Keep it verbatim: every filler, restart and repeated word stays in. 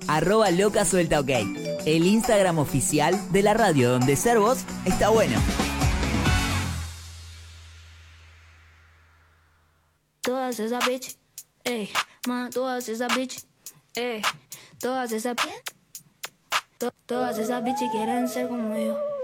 arroba loca suelta ok, el Instagram oficial de la radio donde ser vos está bueno. Todas esas bitch, ey, ma, todas esas bitch, ey, todas esas, to, todas esas bitch quieren ser como yo.